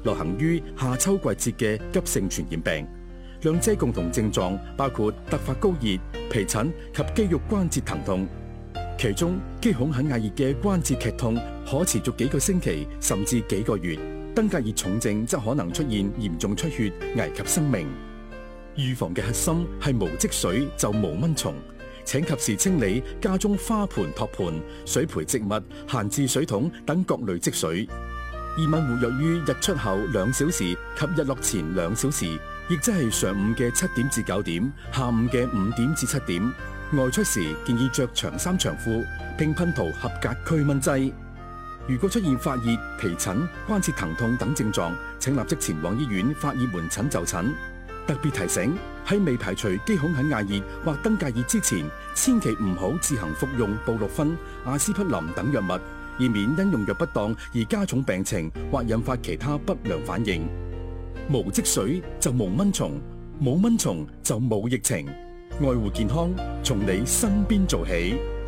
流行於夏秋季節嘅急性傳染病。兩者共同症狀包括突發高熱、皮疹及肌肉關節疼痛。其中，肌孔很壓熱嘅關節劇痛可持續幾個星期甚至幾個月，登革熱重症則可能出現嚴重出血，危及生命。預防嘅核心係無積水就無蚊蟲，請及時清理家中花盆、托盤、水培植物、閒置水桶等各類積水。異蚊活躍於日出後2小時及日落前2小時，亦即係上午嘅7點至9點，下午嘅5點至7點。外出時建議着長衫長褲，並噴塗合格驅蚊劑。如果出現發熱、皮疹、關節疼痛等症狀，請立即前往醫院發熱門診就診。特別提醒，喺未排除肌孔很壓熱或登革熱之前，千祈唔好自行服用布洛芬、阿司匹林等藥物，以免因用藥不當而加重病情或引發其他不良反應。無積水就無蚊蟲，冇蚊蟲就冇疫情。愛護健康，從你身邊做起。